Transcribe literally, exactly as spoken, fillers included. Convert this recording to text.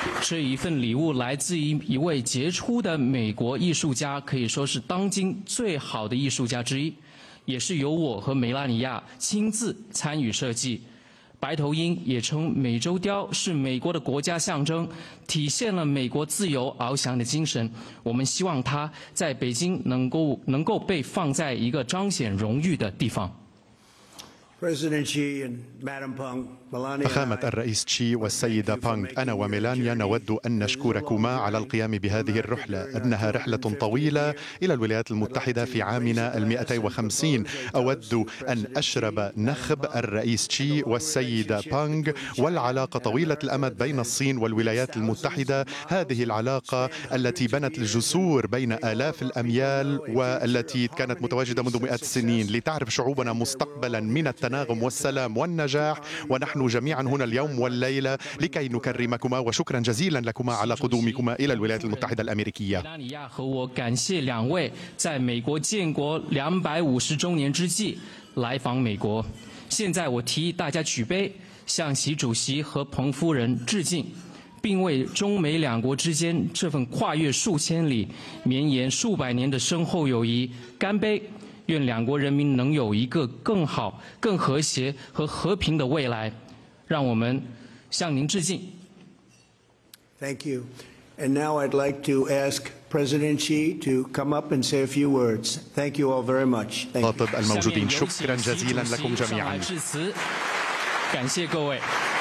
这一份礼物来自于一位杰出的美国艺术家，可以说是当今最好的艺术家之一，也是由我和梅拉尼亚亲自参与设计。白头鹰也称美洲雕，是美国的国家象征，体现了美国自由翱翔的精神。我们希望它在北京能够能够被放在一个彰显荣誉的地方。 فخامة الرئيس تشي والسيدة بانغ، أنا وميلانيا نود أن نشكركما على القيام بهذه الرحلة، إنها رحلة طويلة إلى الولايات المتحدة في عامنا المئتي وخمسين. أود أن أشرب نخب الرئيس تشي والسيدة بانغ، والعلاقة طويلة الأمد بين الصين والولايات المتحدة، هذه العلاقة التي بنت الجسور بين آلاف الأميال والتي كانت متواجدة منذ مئات السنين، لتعرف شعوبنا مستقبلا من التناغم والسلام والنجاح، ونحن جميعا هنا اليوم والليلة لكي نكرمكما، وشكرا جزيلا لكما على قدومكما إلى الولايات المتحدة الأمريكية. 和我感谢两位在美国建国两百五十周年之际来访美国。现在我提议大家举杯，向习主席和彭夫人致敬，并为中美两国之间这份跨越数千里、绵延数百年的深厚友谊干杯。愿两国人民能有一个更好、更和谐和和平的未来。让我们向您致敬。 Thank you. And now I'd like to ask President Xi to come up and say a few words. Thank you all very much. خاطب الموجودين، شكرا جزيلا لكم جميعا. 致辞，感谢各位。